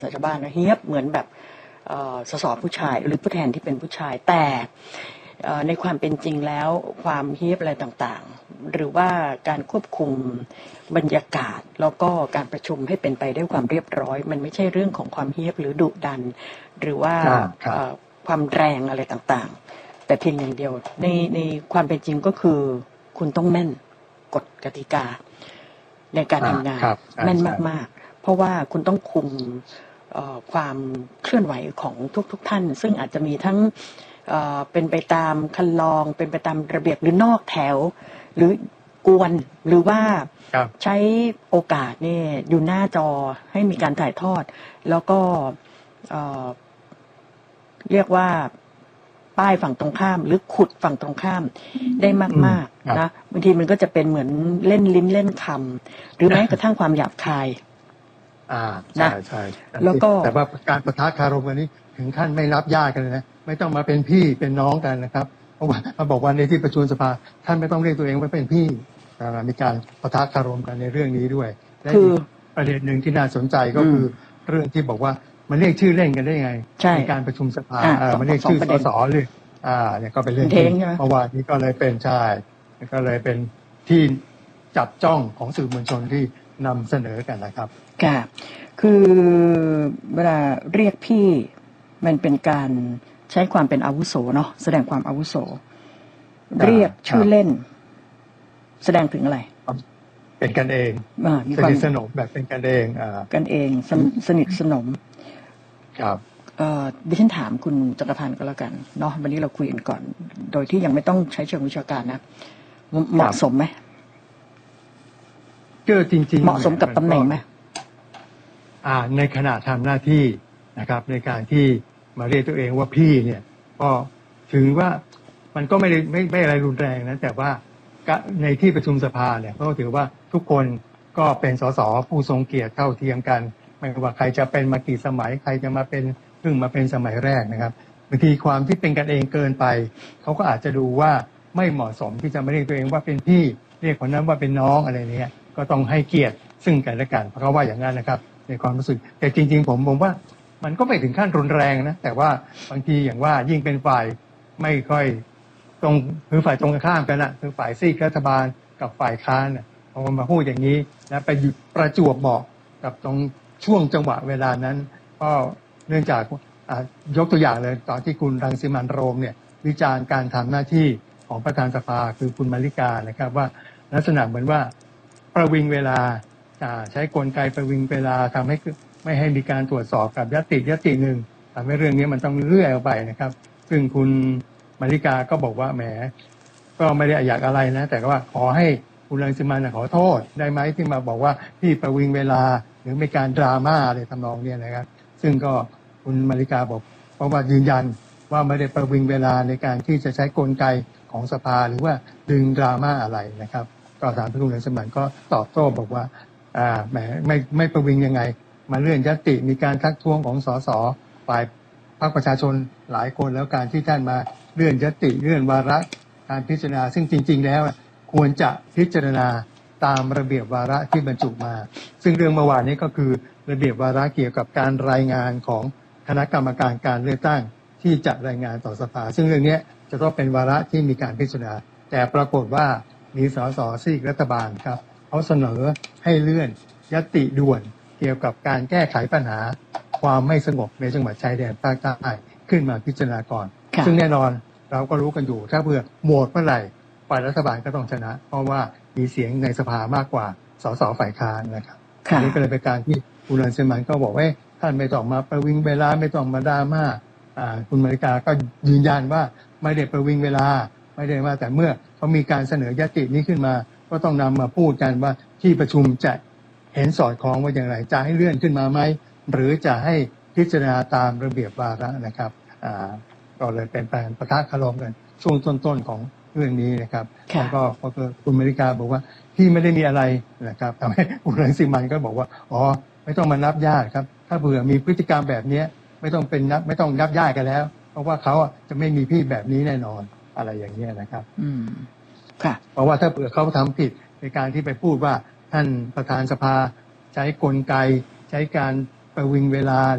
ชาวบ้านนะเฮียบเหมือนแบบสสผู้ชายหรือผู้แทนที่เป็นผู้ชายแต่ในความเป็นจริงแล้วความเฮียบอะไรต่างๆหรือว่าการควบคุมบรรยากาศแล้วก็การประชุมให้เป็นไปด้วยความเรียบร้อยมันไม่ใช่เรื่องของความเฮียบหรือดุดันหรือว่าความแรงอะไรต่างๆแต่เพียงอย่างเดียวในความเป็นจริงก็คือคุณต้องแม่นกฎกติกาในการทำงานแม่นมากๆเพราะว่าคุณต้องคุมความเคลื่อนไหวของทุกท่านซึ่งอาจจะมีทั้งเป็นไปตามคันลองเป็นไปตามระเบียบหรือนอกแถวหรือกวนหรือว่าใช้โอกาสเนี่ยอยู่หน้าจอให้มีการถ่ายทอดแล้วก็เรียกว่าป้ายฝั่งตรงข้ามหรือขุดฝั่งตรงข้ามได้มากๆนะบางทีมันก็จะเป็นเหมือนเล่นลิ้นเล่นคำหรือแม้กระทั่งความหยาบคายใช่แล้วก็แต่ว่าการปะทะคารมกันนี้ถึงขั้นไม่รับญาติกันเลยนะไม่ต้องมาเป็นพี่เป็นน้องกันนะครับเพราะว่ามาบอกว่าในที่ประชุมสภาท่านไม่ต้องเรียกตัวเองว่าเป็นพี่มีการปะทะคารมกันในเรื่องนี้ด้วยและอีกประเด็นหนึ่งที่น่าสนใจก็คือเรื่องที่บอกว่ามันเรียกชื่อเล่นกันได้ไงในการประชุมสภามันเรียกชื่อสสเลยเนี่ยก็เป็นเรื่องที่เมื่อวานนี้ก็เลยเป็นก็เลยเป็นที่จับจ้องของสื่อมวลชนที่นำเสนอกันนะครับค่ะคือเวลาเรียกพี่มันเป็นการใช้ความเป็นอาวุโสเนาะแสดงความอาวุโสเรียกชื่อเล่นแสดงถึงอะไรเป็นกันเองสนิทสนมแบบเป็นกันเองกันเองสนิทสนมครับดิฉันถามคุณจักรพันธ์ก็แล้วกันเนาะวันนี้เราคุยกันก่อนโดยที่ยังไม่ต้องใช้เชิงวิชาการนะเหมาะสมไหมก็จริงๆเหมาะสมกับตำแหน่งไหมในขณะทำหน้าที่นะครับในการที่มาเรียกตัวเองว่าพี่เนี่ยก็ถือว่ามันก็ไม่อะไรรุนแรงนะแต่ว่าในที่ประชุมสภาเนี่ยก็ถือว่าทุกคนก็เป็นสสผู้ทรงเกียรติเท่าเทียมกันไม่ว่าใครจะเป็นมากี่สมัยใครจะมาเป็นเพิ่งมาเป็นสมัยแรกนะครับบางทีความที่เป็นกันเองเกินไปเขาก็อาจจะดูว่าไม่เหมาะสมที่จะมาเรียกตัวเองว่าเป็นพี่เรียกคนนั้นว่าเป็นน้องอะไรเนี้ยก็ต้องให้เกียรติซึ่งกันและกันเพราะเขาว่าอย่างนั้นนะครับในความรู้สึกแต่จริงๆผมว่ามันก็ไม่ถึงขั้นรุนแรงนะแต่ว่าบางทีอย่างว่ายิ่งเป็นฝ่ายไม่ค่อยตรงคือฝ่ายตรงข้ามกันนะคือฝ่ายซีกรัฐบาลกับฝ่ายค้านเนี่ยพอมาพูดอย่างนี้แล้วไปประจวบเหมาะกับตรงช่วงจังหวะเวลานั้นก็เนื่องจากยกตัวอย่างเลยตอนที่คุณรังสิมันต์โรมเนี่ยวิจารณ์การทำหน้าที่ของประธานสภาคือคุณมาริกานะครับว่าลักษณะเหมือนว่าประวิงเวลาใช้กลไกประวิงเวลาทำให้ไม่ให้มีการตรวจสอบกับยติหนึ่งทำให้เรื่องนี้มันต้องเลื่อยออกไปนะครับซึ่งคุณมาริกาก็บอกว่าแหมก็ไม่ได้อยากอะไรนะแต่ว่าขอให้คุณรังสิมันต์ขอโทษได้ไหมที่มาบอกว่าที่ประวิงเวลาหรือมีการดราม่าอะไรทำนองนี้นะครับซึ่งก็คุณมาริกาบอกเพราะว่ายืนยันว่าไม่ได้ประวิงเวลาในการที่จะใช้กลไกของสภาหรือว่าดึงดราม่าอะไรนะครับก็ถามคุณรังสิมันต์ก็ตอบโต้บอกว่าแหมไม่ประวิงยังไงมาเลื่อนยติมีการทักท้วงของสสฝ่ายพรรคประชาชนหลายคนแล้วการที่ท่านมาเลื่อนยติเลื่อนวาระการพิจารณาซึ่งจริงๆแล้วควรจะพิจารณาตามระเบียบวาระที่บรรจุมาซึ่งเรื่องเมื่อวานนี้ก็คือระเบียบวาระเกี่ยวกับการรายงานของคณะกรรมการการเลือกตั้งที่จะรายงานต่อสภาซึ่งเรื่องนี้จะต้องเป็นวาระที่มีการพิจารณาแต่ปรากฏว่ามีสสซีกรัฐบาลครับเขาเสนอให้เลื่อนยติด่วนเกี่ยวกับการแก้ไขปัญหาความไม่สงบในจังหวัดชายแดนภาคใต้ขึ้นมาพิจารณาก่อนซึ่งแน่นอนเราก็รู้กันอยู่ถ้าเพื่อโหวตเมื่อไหร่ฝ่ายรัฐบาลก็ต้องชนะเพราะว่ามีเสียงในสภามากกว่าสสฝ่ายค้านนะครับอันนี้ก็เลยเป็นการที่คุณรังสิมันต์ก็บอกว่าท่านไม่ต้องมาประวิงเวลาไม่ต้องมาดราม่าคุณมาริกาก็ยืนยันว่าไม่ได้ประวิงเวลาไม่ได้มาแต่เมื่อเขามีการเสนอยตินี้ขึ้นมาก็ต้องนำมาพูดกันว่าที่ประชุมจะเห็นสอดคล้องว่าอย่างไรจะให้เลื่อนขึ้นมาไหมหรือจะให้พิจารณาตามระเบียบวาระนะครับก็เลยเป็นการปะทะคารมกันช่วงต้นๆของเรื่องนี้นะครับแล้วก็คุณมาริกาบอกว่าที่ไม่ได้มีอะไรนะครับทำให้คุณรังสิมันต์ก็บอกว่าอ๋อไม่ต้องมานับญาติครับถ้าเผื่อมีพฤติกรรมแบบนี้ไม่ต้องนับญาติกันแล้วเพราะว่าเขาจะไม่มีพี่แบบนี้แน่นอนอะไรอย่างนี้นะครับค่ะเพราะว่าถ้าเผื่อเขาทำผิดในการที่ไปพูดว่าท่านประธานสภาใช้กลไกใช้การประวิงเวลา